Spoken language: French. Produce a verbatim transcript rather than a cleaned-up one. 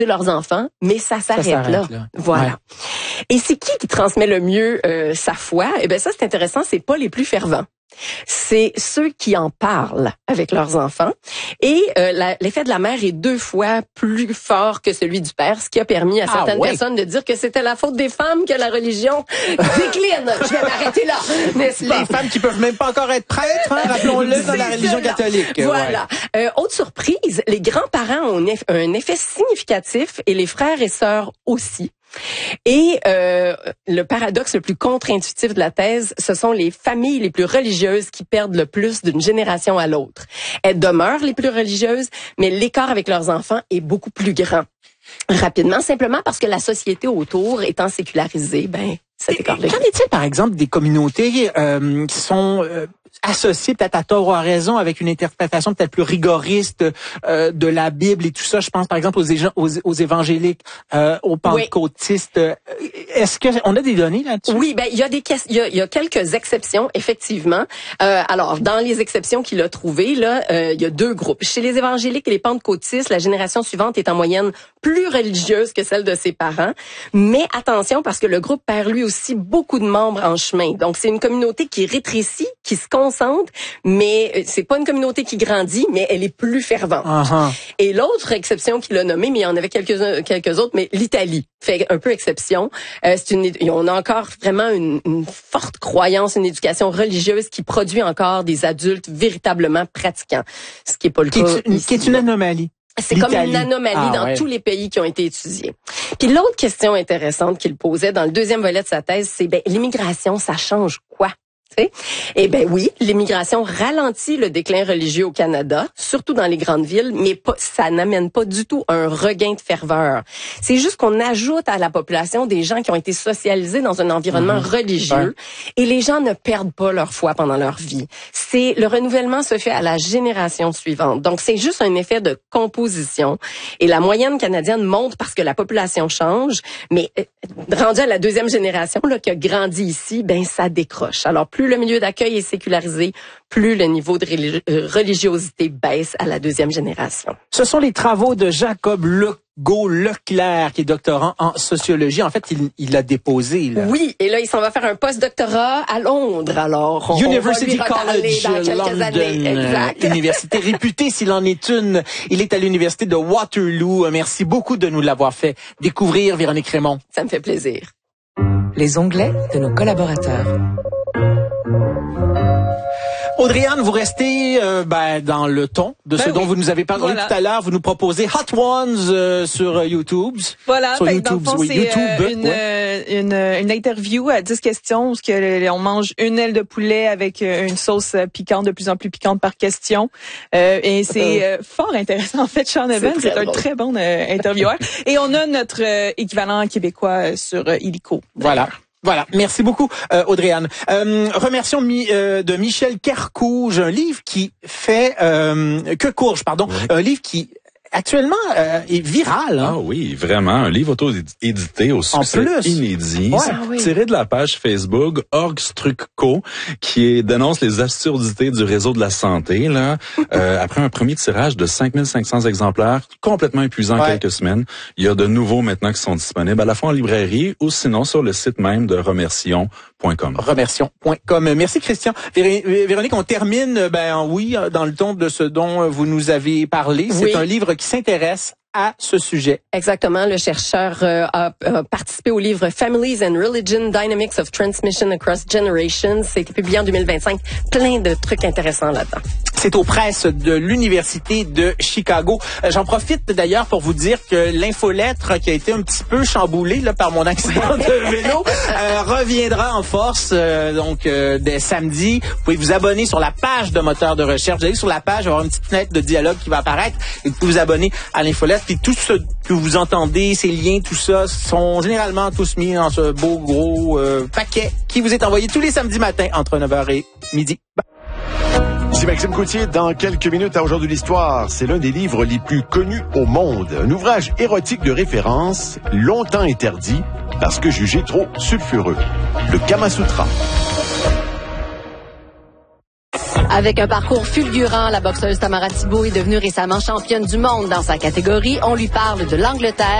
leurs enfants, mais ça s'arrête, ça s'arrête là. là. Voilà. Ouais. Et c'est qui qui transmet le mieux euh, sa foi? Eh bien, ça, c'est intéressant, c'est pas les plus fervents. C'est ceux qui en parlent avec leurs enfants. Et euh, la, l'effet de la mère est deux fois plus fort que celui du père, ce qui a permis à certaines ah, ouais. personnes de dire que c'était la faute des femmes que la religion décline. Je vais m'arrêter là, n'est-ce pas? Les femmes qui peuvent même pas encore être prêtres, hein, rappelons-le, dans la religion cela. catholique. Voilà. Ouais. Euh, autre surprise, les grands-parents ont un effet significatif et les frères et sœurs aussi. Et euh, le paradoxe le plus contre-intuitif de la thèse, ce sont les familles les plus religieuses qui perdent le plus d'une génération à l'autre. Elles demeurent les plus religieuses, mais l'écart avec leurs enfants est beaucoup plus grand. Rapidement, simplement parce que la société autour étant sécularisée, ben cet écart-là. Qu'en est-il, par exemple, des communautés euh, qui sont euh, associées peut-être à tort ou à raison avec une interprétation peut-être plus rigoriste euh, de la Bible et tout ça? Je pense, par exemple, aux, ége- aux, aux évangéliques, euh, aux pentecôtistes. Oui. Est-ce que on a des données là-dessus? Oui, ben il y a des il y a, il y a quelques exceptions, effectivement. Euh, alors, dans les exceptions qu'il a trouvées, là, euh, il y a deux groupes. Chez les évangéliques et les pentecôtistes, la génération suivante est en moyenne plus religieuse que celle de ses parents. Mais attention, parce que le groupe perd lui aussi beaucoup de membres en chemin. Donc, c'est une communauté qui rétrécit, qui se concentre, mais c'est pas une communauté qui grandit, mais elle est plus fervente. Uh-huh. Et l'autre exception qu'il a nommée, mais il y en avait quelques quelques autres, mais l'Italie fait un peu exception. Euh, c'est une, on a encore vraiment une, une forte croyance, une éducation religieuse qui produit encore des adultes véritablement pratiquants, ce qui est pas le qui cas. Est, ici, qui est une anomalie. C'est L'Italie. Comme une anomalie ah, dans ouais. tous les pays qui ont été étudiés. Puis l'autre question intéressante qu'il posait dans le deuxième volet de sa thèse, c'est ben l'immigration, ça change quoi? Eh ben oui, l'immigration ralentit le déclin religieux au Canada, surtout dans les grandes villes, mais pas, ça n'amène pas du tout un regain de ferveur. C'est juste qu'on ajoute à la population des gens qui ont été socialisés dans un environnement mmh. religieux ouais. et les gens ne perdent pas leur foi pendant leur vie. C'est le renouvellement se fait à la génération suivante. Donc c'est juste un effet de composition et la moyenne canadienne monte parce que la population change, mais rendu à la deuxième génération là qui a grandi ici, ben ça décroche. Alors plus Plus le milieu d'accueil est sécularisé, plus le niveau de religiosité baisse à la deuxième génération. Ce sont les travaux de Jacob Legault Leclerc, qui est doctorant en sociologie. En fait, il, il a déposé. Là. Oui, et là, il s'en va faire un post-doctorat à Londres. Alors, on, University on va lui College dans London, années. Exact. Université réputée s'il en est une. Il est à l'université de Waterloo. Merci beaucoup de nous l'avoir fait découvrir, Véronique Raymond. Ça me fait plaisir. Les onglets de nos collaborateurs. Audrey-Anne, vous restez euh, ben, dans le ton de ben ce oui. dont vous nous avez parlé voilà. tout à l'heure. Vous nous proposez Hot Ones euh, sur euh, YouTube. Voilà, sur ben, YouTube, dans le fond, oui. c'est YouTube, euh, une, ouais. une, une interview à dix questions où que, on mange une aile de poulet avec une sauce piquante, de plus en plus piquante par question. Euh, et c'est euh, fort intéressant. En fait, Sean Evans, c'est, c'est un bon. très bon euh, intervieweur. Et on a notre euh, équivalent québécois sur euh, Illico. Voilà. Voilà, merci beaucoup euh, Audrey-Anne. Euh, remercions mi, euh, de Michel Kercouge, un livre qui fait euh, que courge, pardon, oui. un livre qui actuellement euh, est viral. Hein? Ah oui, vraiment, un livre auto-édité au succès inédit, ouais, oui. tiré de la page Facebook Orgstrucco, qui est, dénonce les absurdités du réseau de la santé. Là, euh, après un premier tirage de cinq mille cinq cents exemplaires, complètement épuisant en ouais. quelques semaines, il y a de nouveaux maintenant qui sont disponibles à la fois en librairie ou sinon sur le site même de remercions point com. remercions point com. Merci Christian. Vé- Véronique, on termine, ben oui, dans le ton de ce dont vous nous avez parlé. C'est oui. un livre qui s'intéresse à ce sujet. Exactement. Le chercheur euh, a, a participé au livre Families and Religion, Dynamics of Transmission Across Generations. C'était publié en deux mille vingt-cinq. Plein de trucs intéressants là-dedans. C'est aux presses de l'Université de Chicago. Euh, j'en profite d'ailleurs pour vous dire que l'infolettre qui a été un petit peu chamboulée là, par mon accident de vélo euh, reviendra en force euh, donc euh, dès samedi. Vous pouvez vous abonner sur la page de moteur de recherche. Vous allez sur la page, il va y avoir une petite fenêtre de dialogue qui va apparaître et vous pouvez vous abonner à l'infolettre. Puis tout ce que vous entendez, ces liens, tout ça, sont généralement tous mis dans ce beau gros euh, paquet qui vous est envoyé tous les samedis matins entre neuf heures et midi. Ici Maxime Coutier, dans quelques minutes à Aujourd'hui l'Histoire. C'est l'un des livres les plus connus au monde. Un ouvrage érotique de référence, longtemps interdit parce que jugé trop sulfureux. Le Kama Sutra. Avec un parcours fulgurant, la boxeuse Tamara Thibault est devenue récemment championne du monde dans sa catégorie. On lui parle de l'Angleterre.